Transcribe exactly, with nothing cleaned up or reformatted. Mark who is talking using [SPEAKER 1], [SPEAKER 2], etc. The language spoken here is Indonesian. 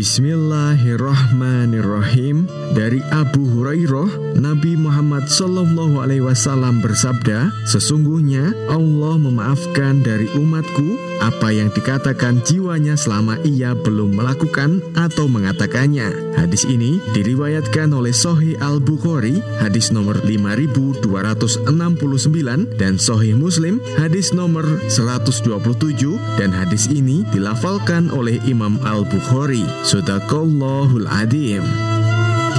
[SPEAKER 1] Bismillahirrahmanirrahim. Dari Abu Hurairah, Nabi Muhammad Shallallahu Alaihi Wasallam bersabda, sesungguhnya Allah memaafkan dari umatku apa yang dikatakan jiwanya selama ia belum melakukan atau mengatakannya. Hadis ini diriwayatkan oleh Sahih Al-Bukhari, hadis nomor lima ribu dua ratus enam puluh sembilan, dan Sahih Muslim, hadis nomor seratus dua puluh tujuh, dan hadis ini dilafalkan oleh Imam Al-Bukhari. Shadaqallahul Adzim.